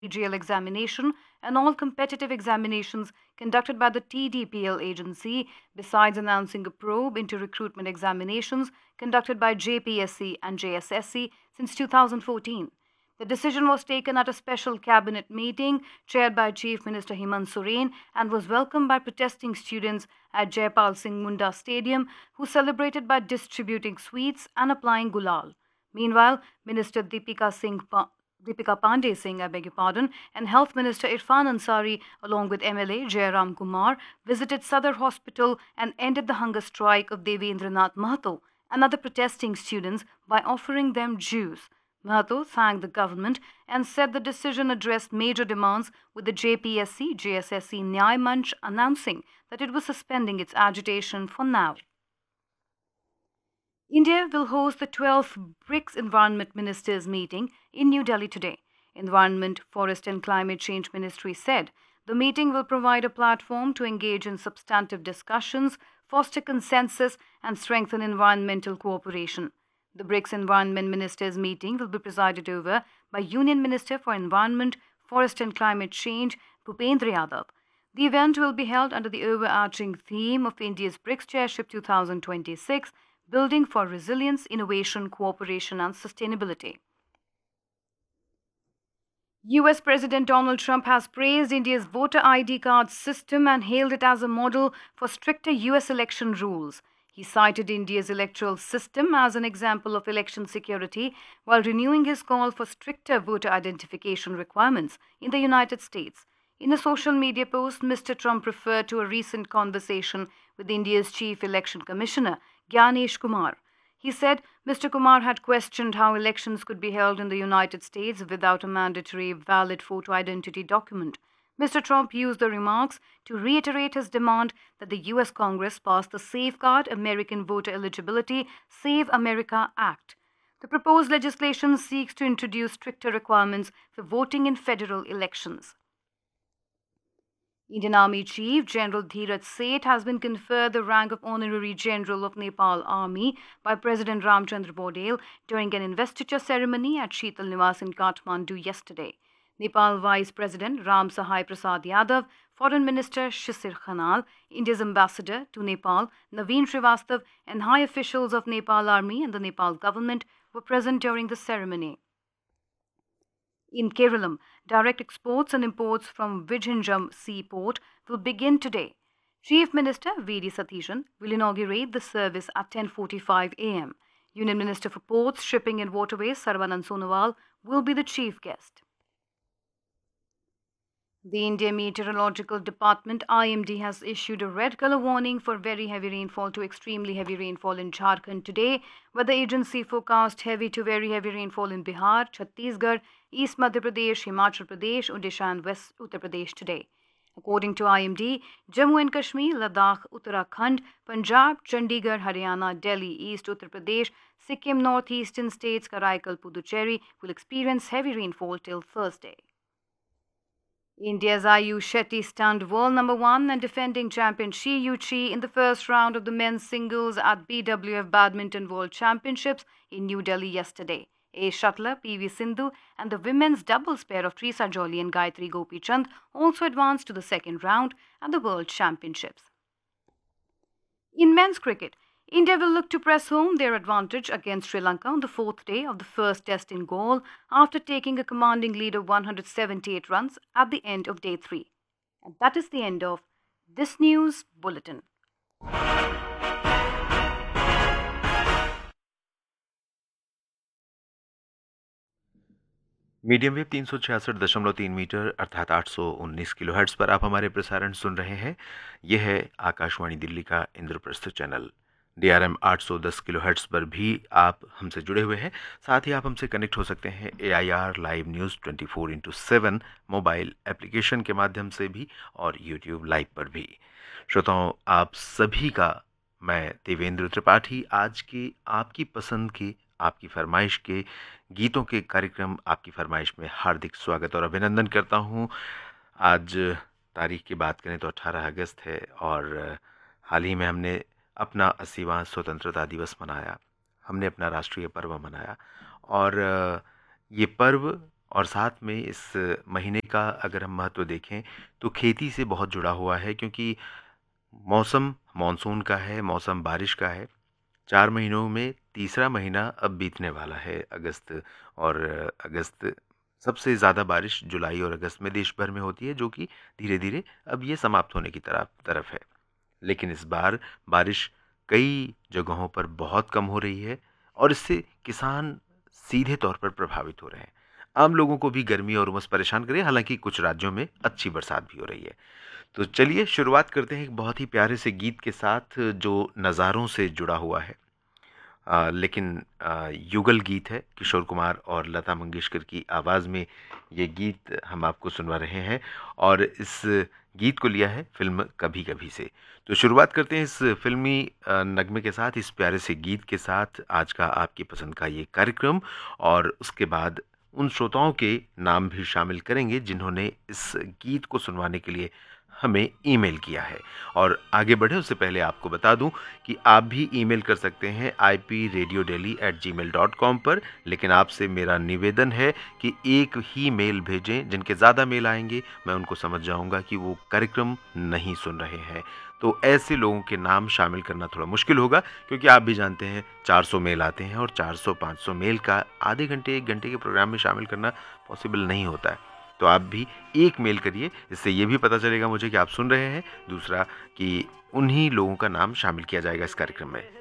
GL examination and all competitive examinations conducted by the TDPL agency, besides announcing a probe into recruitment examinations conducted by JPSC and JSSC since 2014. The decision was taken at a special cabinet meeting chaired by Chief Minister Hemant Soren and was welcomed by protesting students at Jaipal Singh Munda Stadium, who celebrated by distributing sweets and applying gulal. Meanwhile, Minister Deepika Pandey Singh, I beg your pardon, and Health Minister Irfan Ansari, along with MLA Jairam Kumar, visited Sadar Hospital and ended the hunger strike of Devendranath Mahato and other protesting students by offering them juice. Mahato thanked the government and said the decision addressed major demands, with the JPSC JSSC Nyay Manch announcing that it was suspending its agitation for now. India will host the 12th BRICS Environment Ministers meeting in New Delhi today. Environment, Forest and Climate Change Ministry said the meeting will provide a platform to engage in substantive discussions, foster consensus, and strengthen environmental cooperation. The BRICS Environment Ministers meeting will be presided over by Union Minister for Environment, Forest and Climate Change, Bhupendra Yadav. The event will be held under the overarching theme of India's BRICS Chairship 2026, Building for Resilience, Innovation, Cooperation and Sustainability. US President Donald Trump has praised India's voter ID card system and hailed it as a model for stricter US election rules. He cited India's electoral system as an example of election security while renewing his call for stricter voter identification requirements in the United States. In a social media post, Mr. Trump referred to a recent conversation with India's Chief Election Commissioner, Gyanesh Kumar. He said Mr. Kumar had questioned how elections could be held in the United States without a mandatory valid photo identity document. Mr. Trump used the remarks to reiterate his demand that the U.S. Congress pass the Safeguard American Voter Eligibility Save America Act. The proposed legislation seeks to introduce stricter requirements for voting in federal elections. Indian Army Chief General Dheeraj Seth has been conferred the rank of Honorary General of Nepal Army by President Ramchandra Bodel during an investiture ceremony at Sheetal Niwas in Kathmandu yesterday. Nepal Vice President Ram Sahai Prasad Yadav, Foreign Minister Shishir Khanal, India's ambassador to Nepal Naveen Srivastav, and high officials of Nepal Army and the Nepal government were present during the ceremony. In Kerala, direct exports and imports from Vizhinjam seaport will begin today. Chief Minister V.D. Satheeshan will inaugurate the service at 10:45 a.m. Union Minister for Ports, Shipping and Waterways Sarvanand Sonowal will be the chief guest. The India Meteorological Department IMD has issued a red color warning for very heavy rainfall to extremely heavy rainfall in Jharkhand today, where the agency forecast heavy to very heavy rainfall in Bihar, Chhattisgarh, East Madhya Pradesh, Himachal Pradesh, Odisha and West Uttar Pradesh today. According to IMD, Jammu and Kashmir, Ladakh, Uttarakhand, Punjab, Chandigarh, Haryana, Delhi, East Uttar Pradesh, Sikkim, northeastern states, Karaikal, Puducherry will experience heavy rainfall till Thursday. India's Ayush Shetty stunned world number 1 and defending champion Shi Yuqi in the first round of the men's singles at BWF Badminton World Championships in New Delhi yesterday. Ace shuttler PV Sindhu and the women's doubles pair of Trisa Jolie and Gayatri Gopichand also advanced to the second round at the World Championships. In men's cricket, India will look to press home their advantage against Sri Lanka on the fourth day of the first test in Galle after taking a commanding lead of 178 runs at the end of day 3. And that is the end of this news bulletin. Medium wave 366.3 metre अर्थात 819 kilohertz पर आप हमारे प्रसारण सुन रहे हैं। यह है आकाशवाणी दिल्ली का इंद्रप्रस्थ चैनल। DRM 810 किलोहर्ट्ज़ पर भी आप हमसे जुड़े हुए हैं। साथ ही आप हमसे कनेक्ट हो सकते हैं AIR live news 24/7 mobile application के माध्यम से भी और YouTube लाइव पर भी। श्रोताओं, आप सभी का मैं देवेंद्र त्रिपाठी आज की आपकी पसंद की आपकी फरमाइश के गीतों के कार्यक्रम आपकी फरमाइश में हार्दिक स्वागत और अभिनंदन करता हूं। आज तारीख की बात करें तो 18 अगस्त है और हाल ही में हमने अपना 80वां स्वतंत्रता दिवस मनाया। हमने अपना राष्ट्रीय पर्व मनाया और ये पर्व और साथ में इस महीने का अगर हम महत्व देखें तो खेती से बहुत जुड़ा हुआ है, क्योंकि मौसम मानसून का है, मौसम बारिश का है। 4 महीनों में तीसरा महीना अब बीतने वाला है, अगस्त। और अगस्त सबसे ज़्यादा बारिश जुलाई और अगस्त में देश भर में होती है, जो कि धीरे-धीरे अब ये समाप्त होने की तरफ है। लेकिन इस बार बारिश कई जगहों पर बहुत कम हो रही है और इससे किसान सीधे तौर पर प्रभावित हो रहे हैं। आम लोगों को भी गर्मी और उमस परेशान करे, हालांकि कुछ राज्यों में अच्छी बरसात भी हो रही है। तो चलिए शुरुआत करते हैं एक बहुत ही प्यारे से गीत के साथ जो नज़ारों से जुड़ा हुआ है। लेकिन युगल गीत है, किशोर कुमार और लता मंगेशकर की आवाज़ में ये गीत हम आपको सुनवा रहे हैं और इस गीत को लिया है फिल्म कभी कभी से। तो शुरुआत करते हैं इस फिल्मी नगमे के साथ, इस प्यारे से गीत के साथ आज का आपकी पसंद का ये कार्यक्रम। और उसके बाद उन श्रोताओं के नाम भी शामिल करेंगे जिन्होंने इस गीत को सुनवाने के लिए हमें ईमेल किया है। और आगे बढ़े उससे पहले आपको बता दूं कि आप भी ईमेल कर सकते हैं ipradiodeli@gmail.com पर। लेकिन आपसे मेरा निवेदन है कि एक ही मेल भेजें, जिनके ज़्यादा मेल आएंगे मैं उनको समझ जाऊंगा कि वो कार्यक्रम नहीं सुन रहे हैं। तो ऐसे लोगों के नाम शामिल करना थोड़ा मुश्किल होगा, क्योंकि आप भी जानते हैं 400 मेल आते हैं और 400-500 मेल का आधे घंटे 1 घंटे के प्रोग्राम में शामिल करना पॉसिबल नहीं होता है। तो आप भी एक मेल करिए, इससे ये भी पता चलेगा मुझे कि आप सुन रहे हैं, दूसरा कि उन्हीं लोगों का नाम शामिल किया जाएगा इस कार्यक्रम में।